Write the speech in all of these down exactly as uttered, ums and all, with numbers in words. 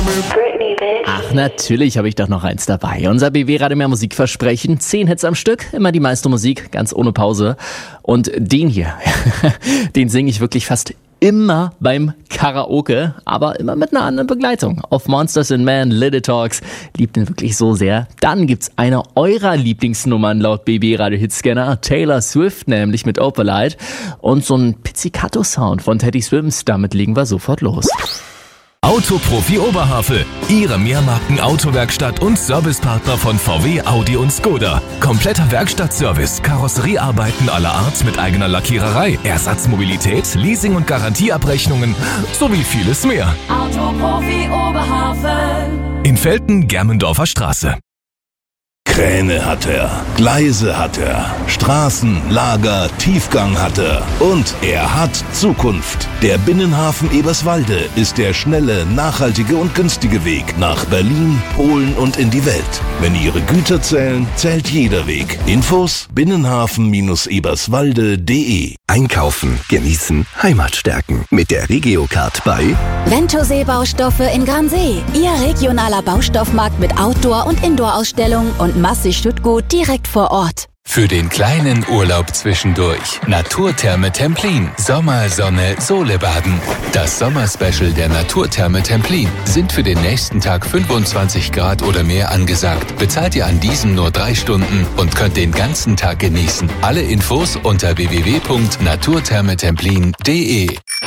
Britney, bitch. Ach, natürlich habe ich doch noch eins dabei. Unser B W-Radio mehr Musikversprechen. Zehn Hits am Stück, immer die meiste Musik, ganz ohne Pause. Und den hier, den singe ich wirklich fast immer beim Karaoke, aber immer mit einer anderen Begleitung. Auf Monsters and Men, Little Talks, liebt ihn wirklich so sehr. Dann gibt's eine eurer Lieblingsnummern laut B B-Radio Hitscanner, Taylor Swift nämlich mit Opalite und so ein Pizzicato-Sound von Teddy Swims. Damit legen wir sofort los. Autoprofi Oberhavel, Ihre Mehrmarken-Autowerkstatt und Servicepartner von V W, Audi und Skoda. Kompletter Werkstattservice, Karosseriearbeiten aller Art mit eigener Lackiererei, Ersatzmobilität, Leasing- und Garantieabrechnungen sowie vieles mehr. Autoprofi Oberhavel. In Velten, Germendorfer Straße. Kräne hat er, Gleise hat er, Straßen, Lager, Tiefgang hat er und er hat Zukunft. Der Binnenhafen Eberswalde ist der schnelle, nachhaltige und günstige Weg nach Berlin, Polen und in die Welt. Wenn Ihre Güter zählen, zählt jeder Weg. Infos binnenhafen eberswalde punkt de. Einkaufen, genießen, Heimat stärken. Mit der Regiocard bei Ventosee Baustoffe in Gransee. Ihr regionaler Baustoffmarkt mit Outdoor- und Indoor-Ausstellungen und massig Stüttgut direkt vor Ort. Für den kleinen Urlaub zwischendurch. Naturtherme Templin. Sommer, Sonne, Sole baden. Das Sommerspecial der Naturtherme Templin. Sind für den nächsten Tag fünfundzwanzig Grad oder mehr angesagt. Bezahlt ihr an diesem nur drei Stunden und könnt den ganzen Tag genießen. Alle Infos unter w w w punkt naturthermetemplin punkt de.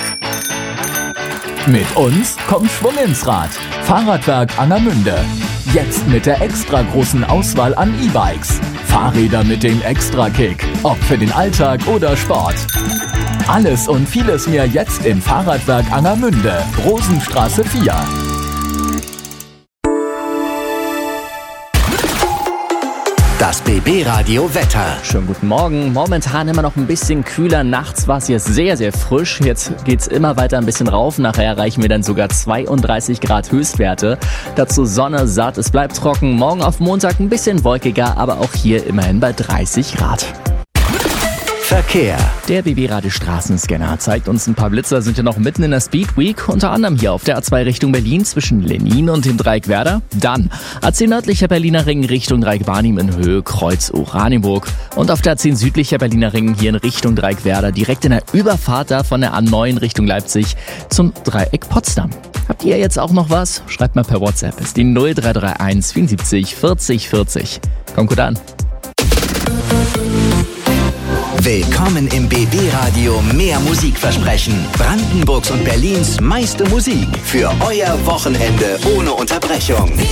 Mit uns kommt Schwung ins Rad. Fahrradwerk Angermünde. Jetzt mit der extra großen Auswahl an E-Bikes. Fahrräder mit dem Extra-Kick. Ob für den Alltag oder Sport. Alles und vieles mehr jetzt im Fahrradwerk Angermünde. Rosenstraße vier. das B B-Radio Wetter. Schönen guten Morgen. Momentan immer noch ein bisschen kühler. Nachts war es hier sehr, sehr frisch. Jetzt geht's immer weiter ein bisschen rauf. Nachher erreichen wir dann sogar zweiunddreißig Grad Höchstwerte. Dazu Sonne, satt, es bleibt trocken. Morgen auf Montag ein bisschen wolkiger, aber auch hier immerhin bei dreißig Grad. Verkehr. Der B B-Radio Straßenscanner zeigt uns ein paar Blitzer, sind ja noch mitten in der Speed Week, unter anderem hier auf der A zwei Richtung Berlin zwischen Lenin und dem Dreieck Werder. Dann A zehn nördlicher Berliner Ring Richtung Dreieck Barnim in Höhe Kreuz Oranienburg. Und auf der A zehn südlicher Berliner Ring hier in Richtung Dreieck Werder, direkt in der Überfahrt da von der A neun Richtung Leipzig zum Dreieck Potsdam. Habt ihr jetzt auch noch was? Schreibt mal per WhatsApp. Ist die null drei drei eins vierundsiebzig vierzig vierzig. Kommt gut an. Willkommen im B B-Radio mehr Musikversprechen. Brandenburgs und Berlins meiste Musik für euer Wochenende ohne Unterbrechung.